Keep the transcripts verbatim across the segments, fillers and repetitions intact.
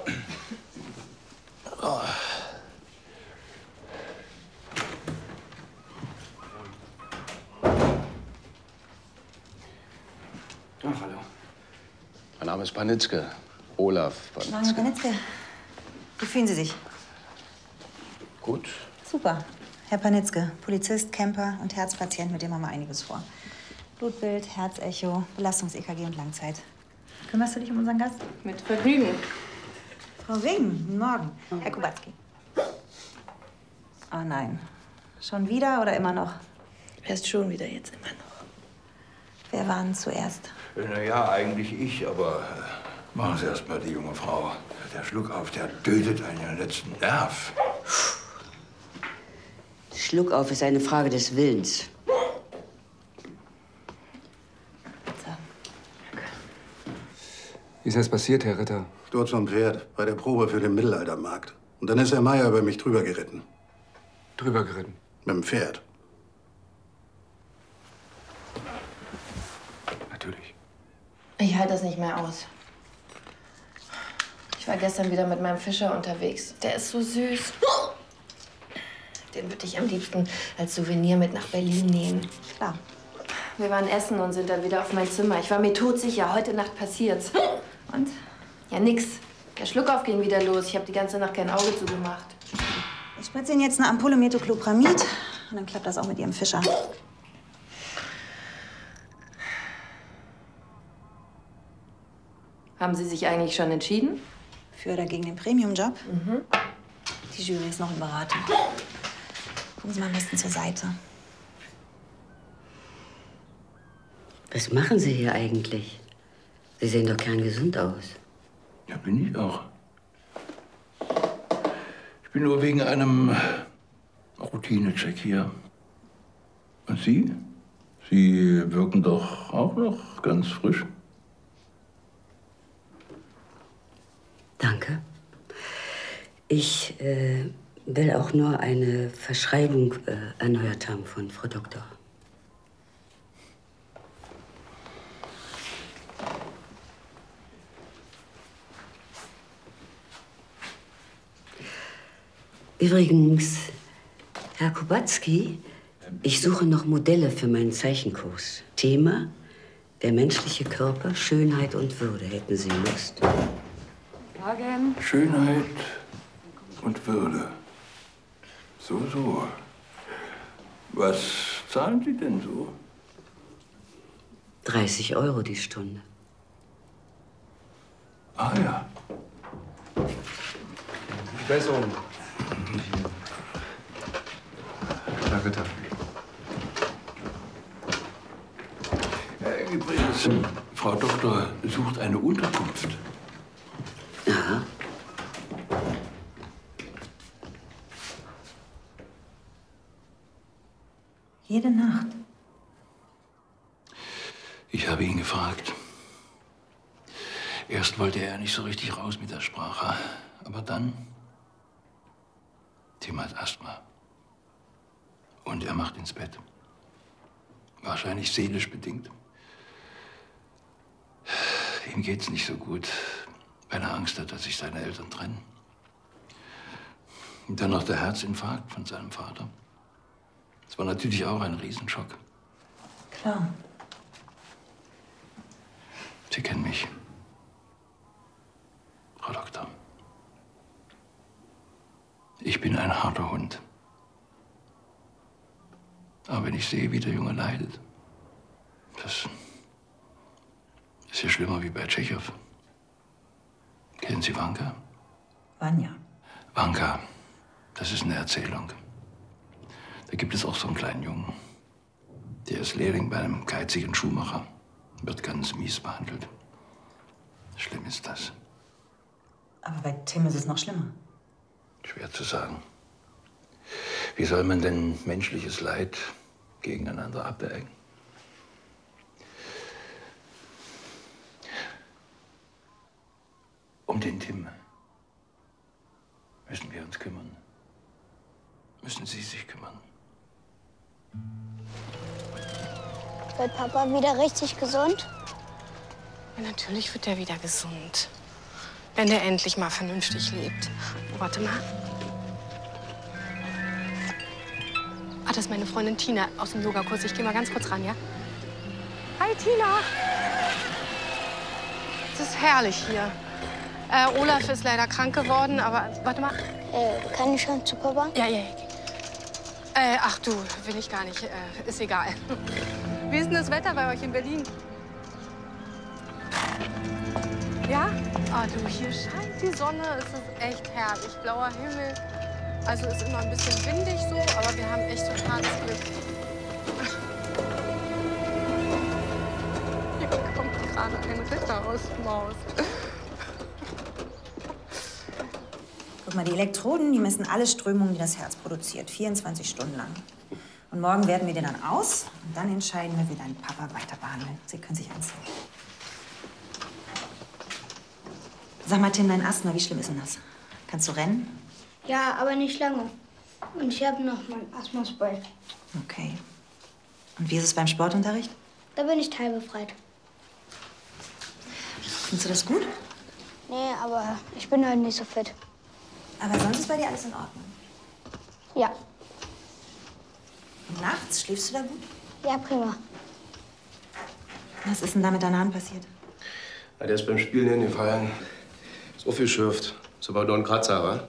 Oh. Ach, hallo. Mein Name ist Panitzke. Olaf Panitzke. Herr Panitzke, wie fühlen Sie sich? Gut. Super. Herr Panitzke, Polizist, Camper und Herzpatient, mit dem haben wir einiges vor. Blutbild, Herzecho, Belastungs-E K G und Langzeit. Kümmerst du dich um unseren Gast? Mit Vergnügen. Frau Wing, guten Morgen. Herr Kubacki. Oh nein. Schon wieder oder immer noch? Erst schon wieder, jetzt immer noch. Wer war denn zuerst? Na ja, eigentlich ich, aber äh, machen Sie erst mal die junge Frau. Der Schluckauf, der tötet einen ja letzten Nerv. Schluckauf ist eine Frage des Willens. Wie ist das passiert, Herr Ritter? Sturz vom Pferd bei der Probe für den Mittelaltermarkt. Und dann ist Herr Meier über mich drüber geritten. Drüber geritten? Mit dem Pferd. Natürlich. Ich halte das nicht mehr aus. Ich war gestern wieder mit meinem Fischer unterwegs. Der ist so süß. Den würde ich am liebsten als Souvenir mit nach Berlin nehmen. Klar. Wir waren essen und sind dann wieder auf mein Zimmer. Ich war mir todsicher, heute Nacht passiert's. Und? Ja, nix. Der Schluckauf ging wieder los. Ich habe die ganze Nacht kein Auge zugemacht. Ich spritze Ihnen jetzt eine Ampulle Metoclopramid und dann klappt das auch mit Ihrem Fischer. Haben Sie sich eigentlich schon entschieden? Für oder gegen den Premium-Job? Mhm. Die Jury ist noch in Beratung. Gucken Sie mal am besten zur Seite. Was machen Sie hier eigentlich? Sie sehen doch kerngesund aus. Ja, bin ich auch. Ich bin nur wegen einem Routinecheck hier. Und Sie? Sie wirken doch auch noch ganz frisch. Danke. Ich äh, will auch nur eine Verschreibung äh, erneuert haben von Frau Doktor. Übrigens, Herr Kubacki, ich suche noch Modelle für meinen Zeichenkurs. Thema: der menschliche Körper, Schönheit und Würde. Hätten Sie Lust? Morgen. Schönheit und Würde. So, so. Was zahlen Sie denn so? dreißig Euro die Stunde. Ah ja. Besserung. Herr Ritter. Äh, übrigens, Frau Doktor sucht eine Unterkunft. Ja. Jede Nacht. Ich habe ihn gefragt. Erst wollte er nicht so richtig raus mit der Sprache. Aber dann, Tim hat Asthma. Und er macht ins Bett. Wahrscheinlich seelisch bedingt. Ihm geht's nicht so gut, weil er Angst hat, dass sich seine Eltern trennen. Und dann noch der Herzinfarkt von seinem Vater. Das war natürlich auch ein Riesenschock. Klar. Sie kennen mich, Frau Doktor. Ich bin ein harter Hund. Aber wenn ich sehe, wie der Junge leidet, das ist ja schlimmer wie bei Tschechow. Kennen Sie Wanka? Vanya. Wanka, das ist eine Erzählung. Da gibt es auch so einen kleinen Jungen. Der ist Lehrling bei einem geizigen Schuhmacher. Wird ganz mies behandelt. Schlimm ist das. Aber bei Tim ist es noch schlimmer. Schwer zu sagen. Wie soll man denn menschliches Leid gegeneinander abwägen? Um den Tim müssen wir uns kümmern. Müssen Sie sich kümmern. Wird Papa wieder richtig gesund? Ja, natürlich wird er wieder gesund. Wenn der endlich mal vernünftig lebt. Oh, warte mal. Ah, das ist meine Freundin Tina aus dem Yogakurs. Ich gehe mal ganz kurz ran, ja? Hi, Tina. Es ist herrlich hier. Äh, Olaf ist leider krank geworden, aber warte mal. Äh, kann ich schon zu Papa? Ja, ja, ja. Äh, ach du, will ich gar nicht. Äh, ist egal. Wie ist denn das Wetter bei euch in Berlin? Ja? Ah, du, hier scheint die Sonne. Es ist echt herrlich. Blauer Himmel. Also ist immer ein bisschen windig so, aber wir haben echt totales Glück. Hier kommt gerade ein Ritter aus dem Haus. Guck mal, die Elektroden, die messen alle Strömungen, die das Herz produziert, vierundzwanzig Stunden lang. Und morgen werten wir den dann aus und dann entscheiden wir, wie dein Papa weiter behandeln. Sie können sich anziehen. Sag mal, Tim, dein Asthma, wie schlimm ist denn das? Kannst du rennen? Ja, aber nicht lange. Und ich habe noch mein Asthma-Spray. Okay. Und wie ist es beim Sportunterricht? Da bin ich teilbefreit. Findest du das gut? Nee, aber ich bin halt nicht so fit. Aber sonst ist bei dir alles in Ordnung. Ja. Und nachts, schläfst du da gut? Ja, prima. Was ist denn da mit deiner Hand passiert? Ja, der ist beim Spielen hingefallen. So viel schürft. So war doch ein Kratzer, wa?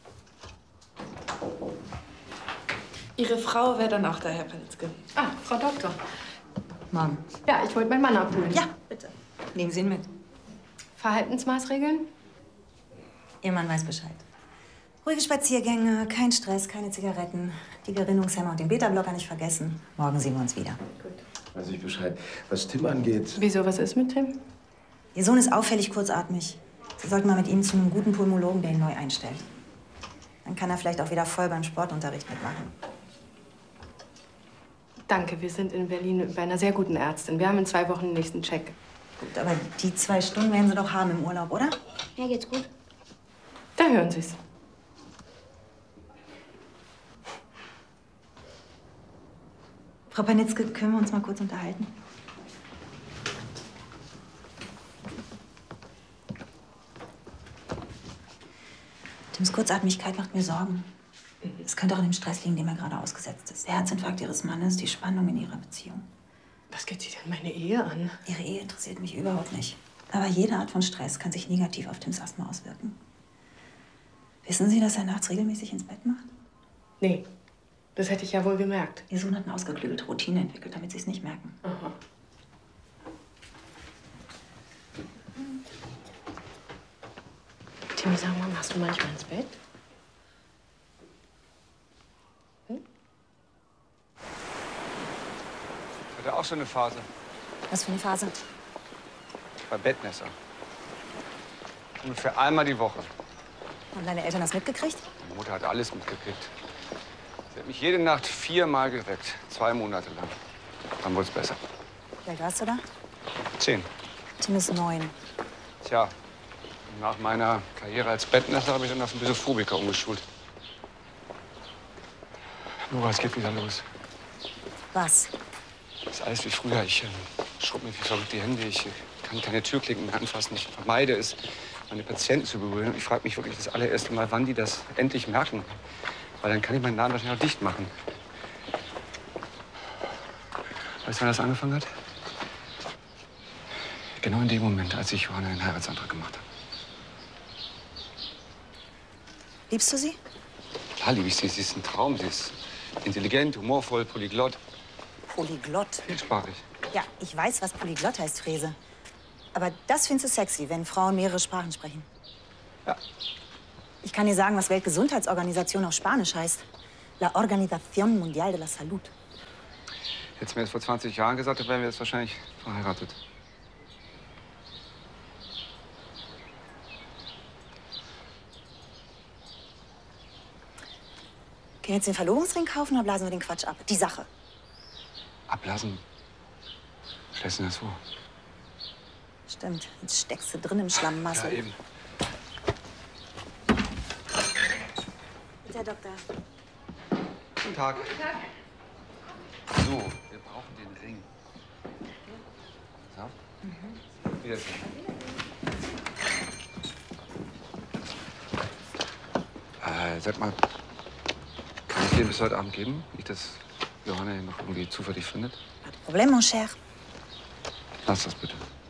Ihre Frau wäre dann auch da, Herr Panitzke. Ah, Frau Doktor. Morgen. Ja, ich wollte meinen Mann abholen. Ja, bitte. Nehmen Sie ihn mit. Verhaltensmaßregeln? Ihr Mann weiß Bescheid. Ruhige Spaziergänge, kein Stress, keine Zigaretten. Die Gerinnungshemmer und den Beta-Blocker nicht vergessen. Morgen sehen wir uns wieder. Weiß ich Bescheid. Was Tim angeht. Wieso, was ist mit Tim? Ihr Sohn ist auffällig kurzatmig. Sie sollten mal mit ihm zu einem guten Pulmologen, der ihn neu einstellt. Dann kann er vielleicht auch wieder voll beim Sportunterricht mitmachen. Danke, wir sind in Berlin bei einer sehr guten Ärztin. Wir haben in zwei Wochen den nächsten Check. Gut, aber die zwei Stunden werden Sie doch haben im Urlaub, oder? Mir geht's gut. Da hören Sie's. Frau Panitzke, können wir uns mal kurz unterhalten? Tims Kurzatmigkeit macht mir Sorgen. Es könnte auch an dem Stress liegen, dem er gerade ausgesetzt ist. Der Herzinfarkt Ihres Mannes, die Spannung in Ihrer Beziehung. Was geht Sie denn meine Ehe an? Ihre Ehe interessiert mich überhaupt nicht. Aber jede Art von Stress kann sich negativ auf Tims Asthma auswirken. Wissen Sie, dass er nachts regelmäßig ins Bett macht? Nee, das hätte ich ja wohl gemerkt. Ihr Sohn hat eine ausgeklügelte Routine entwickelt, damit Sie es nicht merken. Aha. Timmy, sag mal, machst du manchmal ins Bett? Ich hatte auch so eine Phase. Was für eine Phase? Bei Bettnässer. Ungefähr einmal die Woche. Haben deine Eltern das mitgekriegt? Meine Mutter hat alles mitgekriegt. Sie hat mich jede Nacht viermal geweckt. Zwei Monate lang. Dann wurde es besser. Wie alt warst du da? Zehn. Tim ist neun. Tja, nach meiner Karriere als Bettnässer habe ich dann auf einen Misophobiker umgeschult. Nora, es geht wieder los. Was? Das ist alles wie früher. Ich äh, schrub mir wie verrückt die Hände. Ich äh, kann keine Türklinken mehr anfassen. Ich vermeide es, meine Patienten zu berühren. Und ich frage mich wirklich das allererste Mal, wann die das endlich merken. Weil dann kann ich meinen Laden wahrscheinlich auch dicht machen. Weißt du, wann das angefangen hat? Genau in dem Moment, als ich Johanna einen Heiratsantrag gemacht habe. Liebst du sie? Klar liebe ich sie. Sie ist ein Traum. Sie ist intelligent, humorvoll, polyglott. Polyglott? Vielsprachig. Ja, ich weiß, was Polyglott heißt, Fräse. Aber das findest du sexy, wenn Frauen mehrere Sprachen sprechen. Ja. Ich kann dir sagen, was Weltgesundheitsorganisation auf Spanisch heißt. La Organización Mundial de la Salud. Hättest du mir das vor zwanzig Jahren gesagt, dann wären wir jetzt wahrscheinlich verheiratet. Können wir jetzt den Verlobungsring kaufen oder blasen wir den Quatsch ab? Die Sache. Ablassen? Stellst du dir das vor? Stimmt, jetzt steckst du drin im Schlammmassel. Ja, eben. Bitte, Herr Doktor. Guten Tag. Guten Tag. So, wir brauchen den Ring. So. Mhm. Wiedersehen. Äh, sag mal, kann ich dir bis heute Abend geben? Nicht, dass Johanna ihn noch irgendwie zufällig findet? Pas de problème, mon cher. Lass das bitte.